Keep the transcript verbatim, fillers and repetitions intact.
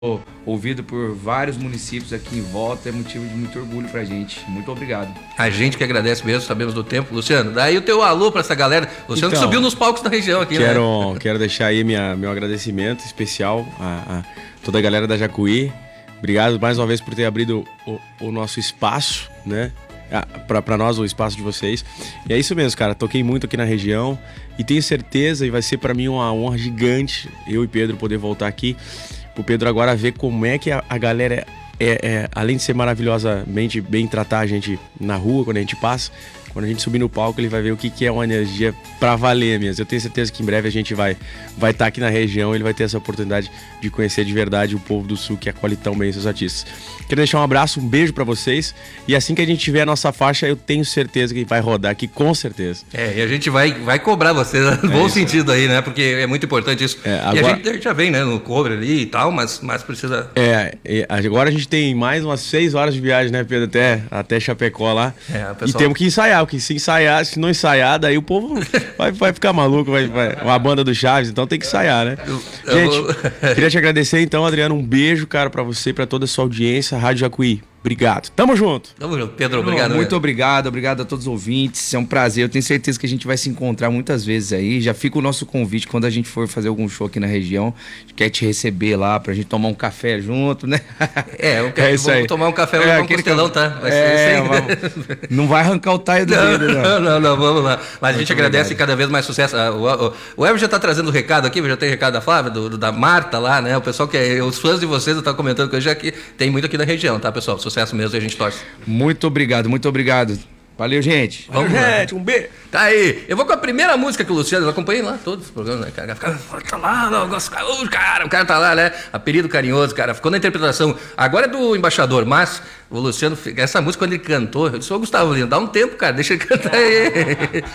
ouvido por vários municípios aqui em volta, é motivo de muito orgulho pra gente. Muito obrigado. A gente que agradece mesmo, sabemos do tempo. Luciano, daí o teu alô pra essa galera. Luciano Então, que subiu nos palcos da região aqui, quero, né? Quero deixar aí minha, meu agradecimento especial a, a toda a galera da Jacuí. Obrigado mais uma vez por ter abrido o, o nosso espaço, né? Para nós, o espaço de vocês. E é isso mesmo, cara. Toquei muito aqui na região e tenho certeza, e vai ser para mim uma honra gigante, eu e Pedro poder voltar aqui. O Pedro agora ver como é que a, a galera, é, é, é, além de ser maravilhosamente bem tratar a gente na rua, quando a gente passa, quando a gente subir no palco, ele vai ver o que, que é uma energia pra valer mesmo. Eu tenho certeza que em breve a gente vai vai estar aqui na região, ele vai ter essa oportunidade de conhecer de verdade o povo do Sul que acolhe tão bem seus artistas. Quero deixar um abraço, um beijo pra vocês, e assim que a gente tiver a nossa faixa, eu tenho certeza que vai rodar aqui, com certeza. É, e a gente vai, vai cobrar vocês, no é bom isso, sentido aí, né? Porque é muito importante isso. É, agora... E a gente já vem, né, no cover ali e tal, mas, mas precisa... É, agora a gente tem mais umas seis horas de viagem, né, Pedro, até, até Chapecó lá, é, pessoal... e temos que ensaiar, porque se ensaiar, se não ensaiar, daí o povo vai, vai ficar maluco, vai, vai, uma banda do Chaves, então tem que ensaiar, né? Eu, eu gente, vou... queria te agradecer então, Adriano, um beijo, cara, pra você e pra toda a sua audiência, Rádio Jacuí. Obrigado. Tamo junto. Tamo junto. Pedro, obrigado. Muito obrigado, obrigado a todos os ouvintes. É um prazer. Eu tenho certeza que a gente vai se encontrar muitas vezes aí. Já fica o nosso convite quando a gente for fazer algum show aqui na região. A gente quer te receber lá pra gente tomar um café junto, né? É, eu quero, é isso vamos aí. Tomar um café lá é, no Costelão, tá? Vai é, ser vamos... Não vai arrancar o taio do não, dedo, não. Não, não, não, vamos lá. Mas a gente muito agradece obrigado. Cada vez mais sucesso. O, o, o Ever já tá trazendo o recado aqui, já tem o recado da Flávia, do, do, da Marta lá, né? O pessoal que é, os fãs de vocês estão comentando que hoje aqui tem muito aqui na região, tá, pessoal? Sucesso mesmo e a gente torce. Muito obrigado, muito obrigado. Valeu, gente. Vamos Valeu, lá. gente. Um beijo. Tá aí. Eu vou com a primeira música que o Luciano, eu acompanhei lá todos os programas, né, cara? Tá lá, não, gosto, cara, o cara tá lá, né? Apelido carinhoso, cara. Ficou na interpretação. Agora é do embaixador, mas o Luciano, essa música, quando ele cantou, eu disse, ô Gustavo Lino, dá um tempo, cara, deixa ele cantar aí.